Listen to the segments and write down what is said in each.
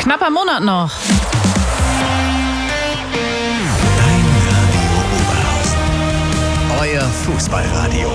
Knapper Monat noch. Dein Radio Oberhausen. Euer Fußballradio.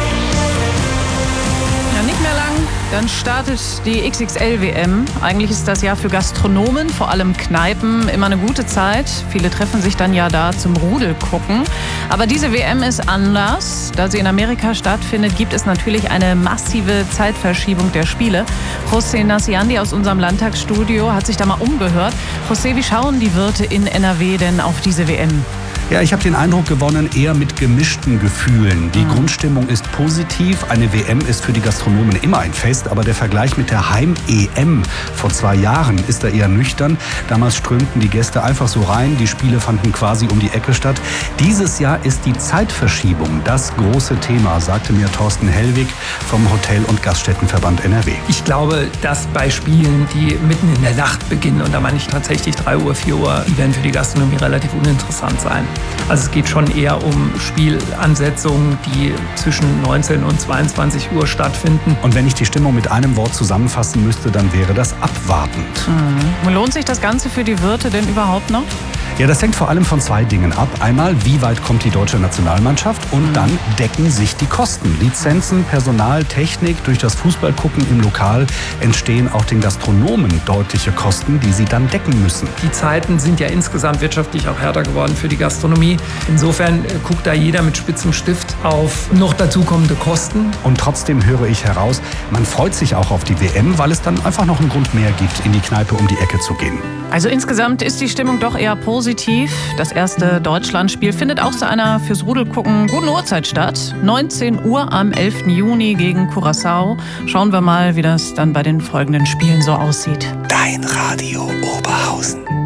Ja, nicht mehr lang, dann startet die XXL-WM. Eigentlich ist das Jahr für Gastronomen, vor allem Kneipen, immer eine gute Zeit. Viele treffen sich dann ja da zum Rudel gucken. Aber diese WM ist anders. Da sie in Amerika stattfindet, gibt es natürlich eine massive Zeitverschiebung der Spiele. José Naciandi aus unserem Landtagsstudio hat sich da mal umgehört. José, wie schauen die Wirte in NRW denn auf diese WM? Ja, ich habe den Eindruck gewonnen, eher mit gemischten Gefühlen. Die Grundstimmung ist positiv. Eine WM ist für die Gastronomen immer ein Fest. Aber der Vergleich mit der Heim-EM vor 2 Jahren ist da eher nüchtern. Damals strömten die Gäste einfach so rein. Die Spiele fanden quasi um die Ecke statt. Dieses Jahr ist die Zeitverschiebung das große Thema, sagte mir Thorsten Hellwig vom Hotel- und Gaststättenverband NRW. Ich glaube, dass bei Spielen, die mitten in der Nacht beginnen, und da meine ich tatsächlich 3 Uhr, 4 Uhr, die werden für die Gastronomie relativ uninteressant sein. Also es geht schon eher um Spielansetzungen, die zwischen 19 und 22 Uhr stattfinden. Und wenn ich die Stimmung mit einem Wort zusammenfassen müsste, dann wäre das abwartend. Lohnt sich das Ganze für die Wirte denn überhaupt noch? Ja, das hängt vor allem von 2 Dingen ab. Einmal, wie weit kommt die deutsche Nationalmannschaft? Und dann decken sich die Kosten. Lizenzen, Personal, Technik. Durch das Fußballgucken im Lokal entstehen auch den Gastronomen deutliche Kosten, die sie dann decken müssen. Die Zeiten sind ja insgesamt wirtschaftlich auch härter geworden für die Gastronomie. Insofern guckt da jeder mit spitzem Stift auf noch dazukommende Kosten. Und trotzdem höre ich heraus, man freut sich auch auf die WM, weil es dann einfach noch einen Grund mehr gibt, in die Kneipe um die Ecke zu gehen. Also insgesamt ist die Stimmung doch eher positiv. Das erste Deutschlandspiel findet auch zu einer fürs Rudelgucken guten Uhrzeit statt. 19 Uhr am 11. Juni gegen Curaçao. Schauen wir mal, wie das dann bei den folgenden Spielen so aussieht. Dein Radio Oberhausen.